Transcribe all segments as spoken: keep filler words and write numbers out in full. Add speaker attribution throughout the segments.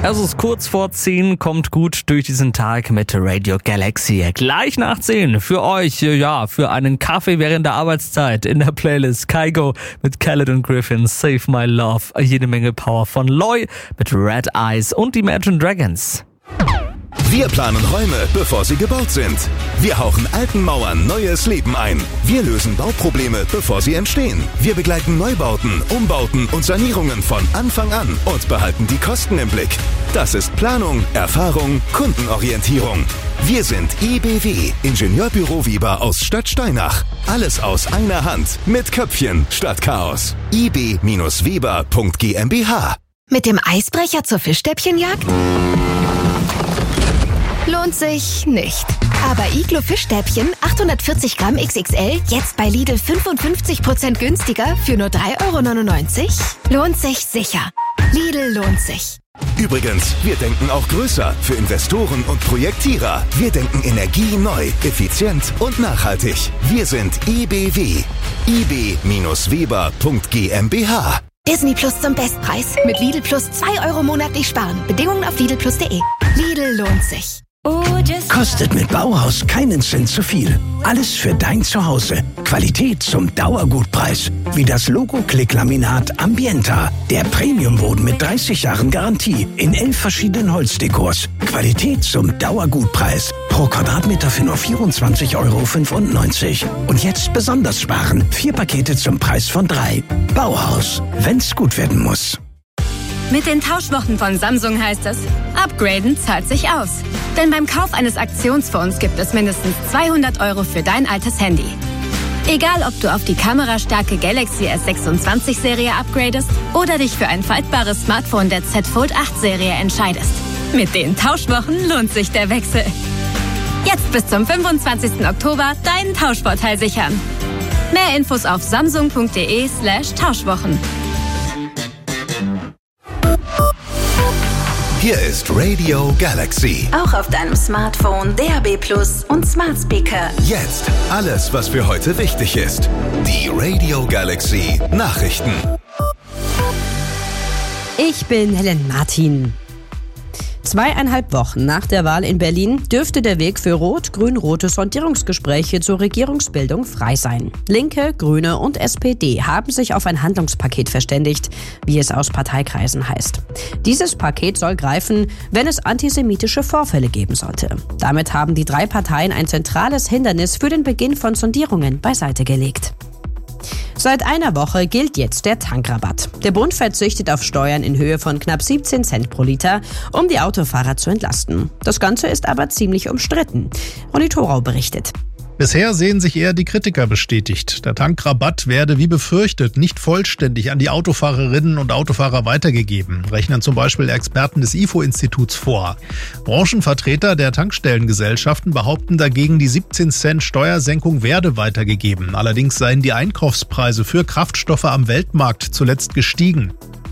Speaker 1: Es ist kurz vor zehn, kommt gut durch diesen Tag mit Radio Galaxy. Gleich nach zehn für euch, ja, für einen Kaffee während der Arbeitszeit in der Playlist Kygo mit Khaled und Griffin, Save My Love, jede Menge Power von Loy mit Red Eyes und Imagine Dragons.
Speaker 2: Wir planen Räume, bevor sie gebaut sind. Wir hauchen alten Mauern neues Leben ein. Wir lösen Bauprobleme, bevor sie entstehen. Wir begleiten Neubauten, Umbauten und Sanierungen von Anfang an und behalten die Kosten im Blick. Das ist Planung, Erfahrung, Kundenorientierung. Wir sind I B W, Ingenieurbüro Weber aus Stadtsteinach. Alles aus einer Hand, mit Köpfchen statt Chaos. i b Weber Punkt g m b h.
Speaker 3: Mit dem Eisbrecher zur Fischstäbchenjagd? Lohnt sich nicht. Aber Iglo Fischstäbchen achthundertvierzig Gramm X X L jetzt bei Lidl fünfundfünfzig Prozent günstiger für nur drei Euro neunundneunzig? Lohnt sich sicher. Lidl lohnt sich.
Speaker 2: Übrigens, wir denken auch größer für Investoren und Projektierer. Wir denken Energie neu, effizient und nachhaltig. Wir sind I B W. i b Weber Punkt g m b h.
Speaker 3: Disney Plus zum Bestpreis. Mit Lidl Plus zwei Euro monatlich sparen. Bedingungen auf lidl plus punkt de. Lidl lohnt sich.
Speaker 4: Kostet mit Bauhaus keinen Cent zu viel. Alles für dein Zuhause. Qualität zum Dauergutpreis. Wie das Logo-Klick-Laminat Ambienta. Der Premiumboden mit dreißig Jahren Garantie. In elf verschiedenen Holzdekors. Qualität zum Dauergutpreis. Pro Quadratmeter für nur vierundzwanzig Euro fünfundneunzig. Und jetzt besonders sparen. Vier Pakete zum Preis von drei. Bauhaus. Wenn's gut werden muss.
Speaker 5: Mit den Tauschwochen von Samsung heißt es, upgraden zahlt sich aus. Denn beim Kauf eines Aktionsfonds gibt es mindestens zweihundert Euro für dein altes Handy. Egal, ob du auf die kamerastarke Galaxy S sechsundzwanzig Serie upgradest oder dich für ein faltbares Smartphone der Z Fold acht Serie entscheidest. Mit den Tauschwochen lohnt sich der Wechsel. Jetzt bis zum fünfundzwanzigsten Oktober deinen Tauschvorteil sichern. Mehr Infos auf samsung punkt de slash Tauschwochen.
Speaker 2: Hier ist Radio Galaxy.
Speaker 6: Auch auf deinem Smartphone, D A B Plus und Smart Speaker.
Speaker 2: Jetzt alles, was für heute wichtig ist. Die Radio Galaxy Nachrichten.
Speaker 7: Ich bin Helen Martin. Zweieinhalb Wochen nach der Wahl in Berlin dürfte der Weg für rot-grün-rote Sondierungsgespräche zur Regierungsbildung frei sein. Linke, Grüne und S P D haben sich auf ein Handlungspaket verständigt, wie es aus Parteikreisen heißt. Dieses Paket soll greifen, wenn es antisemitische Vorfälle geben sollte. Damit haben die drei Parteien ein zentrales Hindernis für den Beginn von Sondierungen beiseite gelegt. Seit einer Woche gilt jetzt der Tankrabatt. Der Bund verzichtet auf Steuern in Höhe von knapp siebzehn Cent pro Liter, um die Autofahrer zu entlasten. Das Ganze ist aber ziemlich umstritten. Ronny Thorau berichtet.
Speaker 8: Bisher sehen sich eher die Kritiker bestätigt. Der Tankrabatt werde wie befürchtet nicht vollständig an die Autofahrerinnen und Autofahrer weitergegeben, rechnen zum Beispiel Experten des I F O-Instituts vor. Branchenvertreter der Tankstellengesellschaften behaupten dagegen, die siebzehn Cent Steuersenkung werde weitergegeben. Allerdings seien die Einkaufspreise für Kraftstoffe am Weltmarkt zuletzt gestiegen.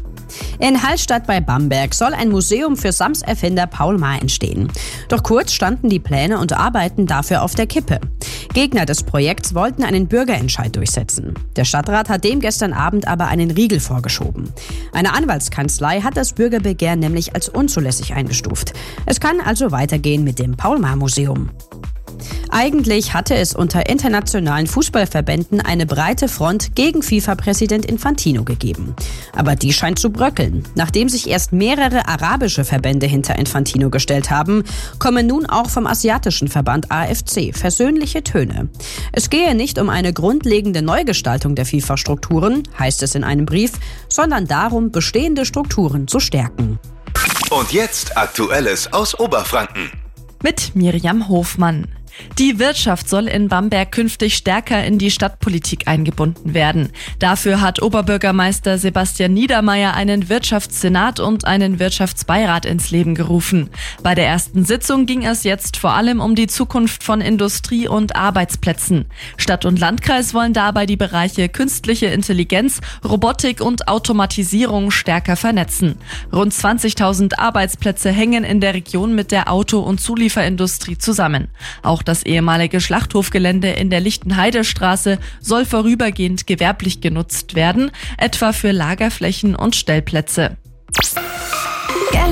Speaker 7: In Hallstatt bei Bamberg soll ein Museum für Sams Erfinder Paul Maar entstehen. Doch kurz standen die Pläne und Arbeiten dafür auf der Kippe. Gegner des Projekts wollten einen Bürgerentscheid durchsetzen. Der Stadtrat hat dem gestern Abend aber einen Riegel vorgeschoben. Eine Anwaltskanzlei hat das Bürgerbegehren nämlich als unzulässig eingestuft. Es kann also weitergehen mit dem Paul Maar Museum. Eigentlich hatte es unter internationalen Fußballverbänden eine breite Front gegen FIFA-Präsident Infantino gegeben. Aber die scheint zu bröckeln. Nachdem sich erst mehrere arabische Verbände hinter Infantino gestellt haben, kommen nun auch vom asiatischen Verband A F C versöhnliche Töne. Es gehe nicht um eine grundlegende Neugestaltung der FIFA-Strukturen, heißt es in einem Brief, sondern darum, bestehende Strukturen zu stärken.
Speaker 2: Und jetzt Aktuelles aus Oberfranken.
Speaker 9: Mit Miriam Hofmann. Die Wirtschaft soll in Bamberg künftig stärker in die Stadtpolitik eingebunden werden. Dafür hat Oberbürgermeister Sebastian Niedermeyer einen Wirtschaftssenat und einen Wirtschaftsbeirat ins Leben gerufen. Bei der ersten Sitzung ging es jetzt vor allem um die Zukunft von Industrie und Arbeitsplätzen. Stadt und Landkreis wollen dabei die Bereiche künstliche Intelligenz, Robotik und Automatisierung stärker vernetzen. Rund zwanzigtausend Arbeitsplätze hängen in der Region mit der Auto- und Zulieferindustrie zusammen. Auch das ehemalige Schlachthofgelände in der Lichtenheidestraße soll vorübergehend gewerblich genutzt werden, etwa für Lagerflächen und Stellplätze.
Speaker 6: Galaxy.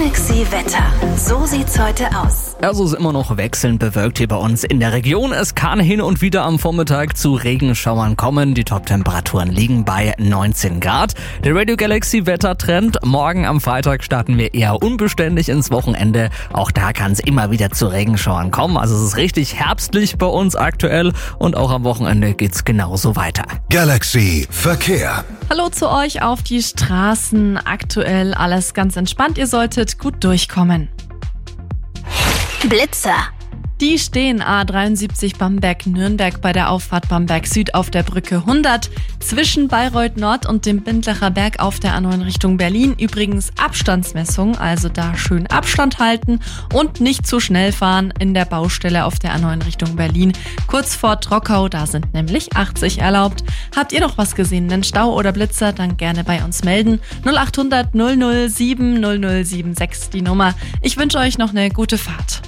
Speaker 6: Galaxy Wetter. So sieht's heute aus.
Speaker 1: Also ist immer noch wechselnd bewölkt hier bei uns in der Region. Es kann hin und wieder am Vormittag zu Regenschauern kommen. Die Top-Temperaturen liegen bei neunzehn Grad. Der Radio Galaxy Wettertrend. Morgen am Freitag starten wir eher unbeständig ins Wochenende. Auch da kann es immer wieder zu Regenschauern kommen. Also es ist richtig herbstlich bei uns aktuell und auch am Wochenende geht's genauso weiter.
Speaker 2: Galaxy Verkehr.
Speaker 9: Hallo zu euch auf die Straßen. Aktuell alles ganz entspannt. Ihr solltet gut durchkommen.
Speaker 3: Blitzer.
Speaker 9: Die stehen A dreiundsiebzig Bamberg-Nürnberg bei der Auffahrt Bamberg Süd auf der Brücke hundert. Zwischen Bayreuth Nord und dem Bindlacher Berg auf der A neun Richtung Berlin. Übrigens Abstandsmessung, also da schön Abstand halten und nicht zu schnell fahren in der Baustelle auf der A neun Richtung Berlin. Kurz vor Trockau, da sind nämlich achtzig erlaubt. Habt ihr noch was gesehen, einen Stau oder Blitzer, dann gerne bei uns melden. null acht hundert null null sieben null null sieben sechs die Nummer. Ich wünsche euch noch eine gute Fahrt.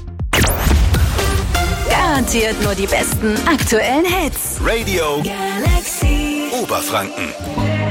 Speaker 6: Garantiert nur die besten aktuellen Hits.
Speaker 2: Radio
Speaker 6: Galaxy
Speaker 2: Oberfranken.